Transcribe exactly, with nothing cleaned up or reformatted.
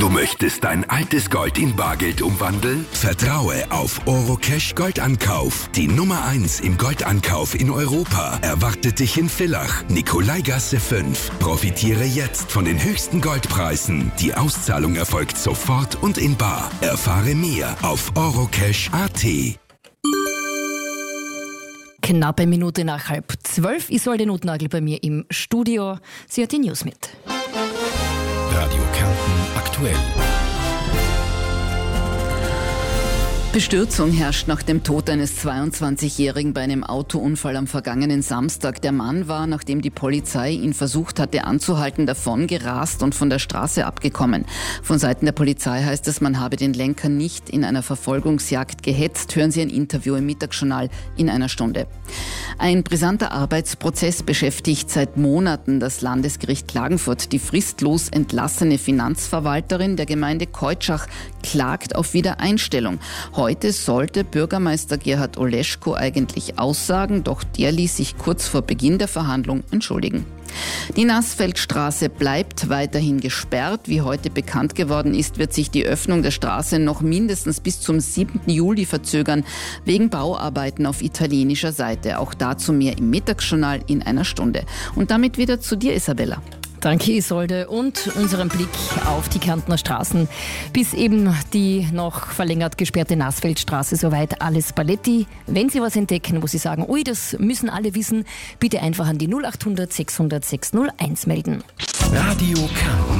Du möchtest dein altes Gold in Bargeld umwandeln? Vertraue auf Orocash Goldankauf. Die Nummer eins im Goldankauf in Europa erwartet dich in Villach, Nikolaigasse fünf. Profitiere jetzt von den höchsten Goldpreisen. Die Auszahlung erfolgt sofort und in bar. Erfahre mehr auf orocash punkt at. Knappe Minute nach halb zwölf. Isolde Notnagel bei mir im Studio. Sie hat die News mit. Radio Kärnten aktuell. Bestürzung herrscht nach dem Tod eines zweiundzwanzigjährigen bei einem Autounfall am vergangenen Samstag. Der Mann war, nachdem die Polizei ihn versucht hatte anzuhalten, davon gerast und von der Straße abgekommen. Von Seiten der Polizei heißt es, man habe den Lenker nicht in einer Verfolgungsjagd gehetzt. Hören Sie ein Interview im Mittagsjournal in einer Stunde. Ein brisanter Arbeitsprozess beschäftigt seit Monaten das Landesgericht Klagenfurt. Die fristlos entlassene Finanzverwalterin der Gemeinde Keutschach klagt auf Wiedereinstellung. Heute sollte Bürgermeister Gerhard Oleschko eigentlich aussagen, doch der ließ sich kurz vor Beginn der Verhandlung entschuldigen. Die Nassfeldstraße bleibt weiterhin gesperrt. Wie heute bekannt geworden ist, wird sich die Öffnung der Straße noch mindestens bis zum siebten Juli verzögern, wegen Bauarbeiten auf italienischer Seite. Auch dazu mehr im Mittagsjournal in einer Stunde. Und damit wieder zu dir, Isabella. Danke, Isolde. Und unseren Blick auf die Kärntner Straßen. Bis eben die noch verlängert gesperrte Nassfeldstraße, soweit alles Paletti. Wenn Sie was entdecken, wo Sie sagen, ui, das müssen alle wissen, bitte einfach an die null acht hundert sechshundert sechshunderteins melden. Radio Kärnten.